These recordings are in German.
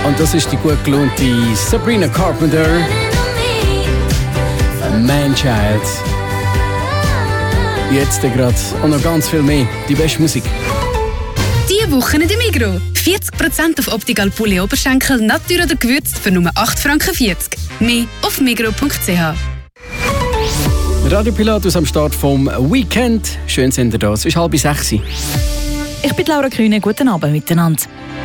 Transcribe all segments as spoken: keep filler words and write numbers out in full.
Und das ist die gut gelaunte Sabrina Carpenter. Man-Child. Jetzt gerade und noch ganz viel mehr. Die beste Musik. Diese Woche in der Migros. vierzig Prozent auf Optical Pulli Oberschenkel, Natur oder gewürzt für nur acht Franken vierzig. Mehr auf migros punkt c h. Radio Pilatus am Start vom Weekend. Schön sind ihr da. Es ist halb sechs. Ich bin Laura Kühne. Guten Abend miteinander.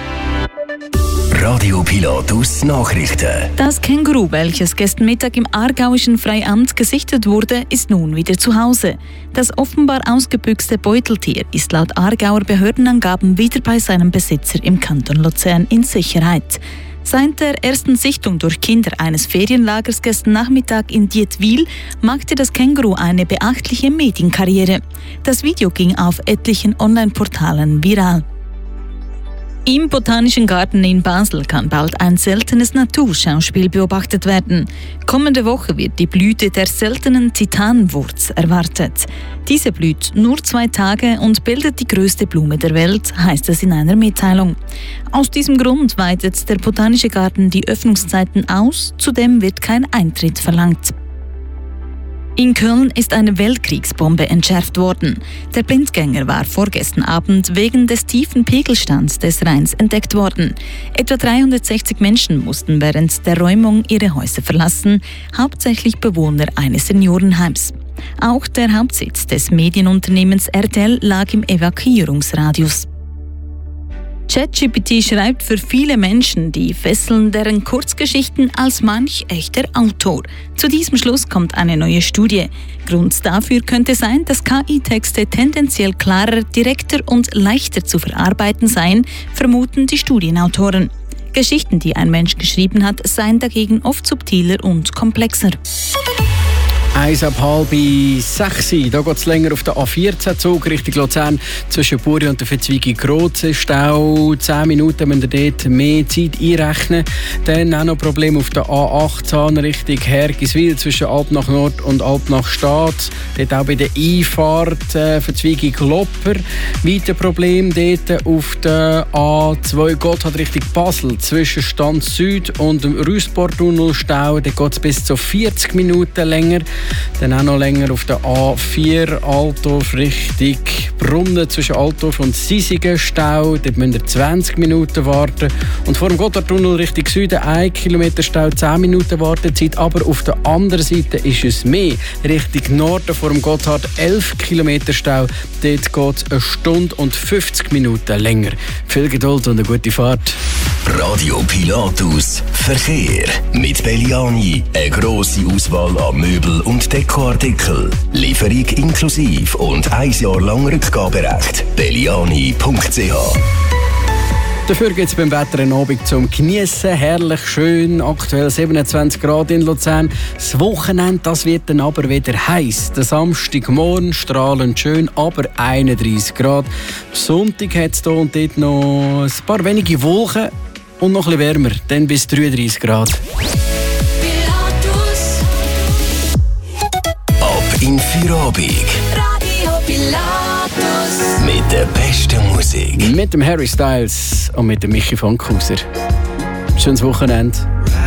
Radio Pilatus Nachrichten. Das Känguru, welches gestern Mittag im aargauischen Freiamt gesichtet wurde, ist nun wieder zu Hause. Das offenbar ausgebüxte Beuteltier ist laut Aargauer Behördenangaben wieder bei seinem Besitzer im Kanton Luzern in Sicherheit. Seit der ersten Sichtung durch Kinder eines Ferienlagers gestern Nachmittag in Dietwil machte das Känguru eine beachtliche Medienkarriere. Das Video ging auf etlichen Online-Portalen viral. Im Botanischen Garten in Basel kann bald ein seltenes Naturschauspiel beobachtet werden. Kommende Woche wird die Blüte der seltenen Titanwurz erwartet. Diese blüht nur zwei Tage und bildet die größte Blume der Welt, heißt es in einer Mitteilung. Aus diesem Grund weitet der Botanische Garten die Öffnungszeiten aus, zudem wird kein Eintritt verlangt. In Köln ist eine Weltkriegsbombe entschärft worden. Der Blindgänger war vorgestern Abend wegen des tiefen Pegelstands des Rheins entdeckt worden. Etwa dreihundertsechzig Menschen mussten während der Räumung ihre Häuser verlassen, hauptsächlich Bewohner eines Seniorenheims. Auch der Hauptsitz des Medienunternehmens R T L lag im Evakuierungsradius. ChatGPT schreibt für viele Menschen die fesselnderen Kurzgeschichten als manch echter Autor. Zu diesem Schluss kommt eine neue Studie. Grund dafür könnte sein, dass K I-Texte tendenziell klarer, direkter und leichter zu verarbeiten seien, vermuten die Studienautoren. Geschichten, die ein Mensch geschrieben hat, seien dagegen oft subtiler und komplexer. Eins ab halb sechs. Da geht es länger auf der A vierzehn Zug Richtung Luzern zwischen Buri und der Verzweigung Groze. Stau zehn Minuten, wenn ihr dort mehr Zeit einrechnen. Dann auch noch Probleme auf der A achtzehn Richtung Hergiswil zwischen Alp nach Nord und Alp nach Stadt. Dort auch bei der Einfahrt äh, Verzweigung Lopper. Weiter Problem dort auf der A zwei Gotthard Richtung Basel zwischen Stand Süd und dem Rüsportunnel Stau. Dort geht es bis zu vierzig Minuten länger. Dann auch noch länger auf der A vier Altdorf Richtung Brunnen zwischen Altdorf und Sisigen Stau. Dort müsst ihr zwanzig Minuten warten. Und vor dem Gotthardtunnel Richtung Süden ein Kilometer Stau, zehn Minuten Wartezeit. Aber auf der anderen Seite ist es mehr. Richtung Norden vor dem Gotthard elf Kilometer Stau. Dort geht es eine Stunde und fünfzig Minuten länger. Viel Geduld und eine gute Fahrt. Radio Pilatus Verkehr. Mit Belliani eine grosse Auswahl an Möbel und Dekoartikel. Lieferung inklusiv und ein Jahr lang Rückgaberecht. belliani punkt c h. Dafür gibt es beim Wetter einen Abend zum Geniessen. Herrlich schön, aktuell siebenundzwanzig Grad in Luzern. Das Wochenende das wird dann aber wieder heiß. Der Samstagmorgen strahlend schön, aber einunddreissig Grad. Am Sonntag hat es hier und dort noch ein paar wenige Wolken und noch ein bisschen wärmer, dann bis dreiunddreissig Grad. Ab in Feierabend. Radio Pilatus. Mit der besten Musik. Mit dem Harry Styles und mit dem Michi Fankhauser. Schönes Wochenende.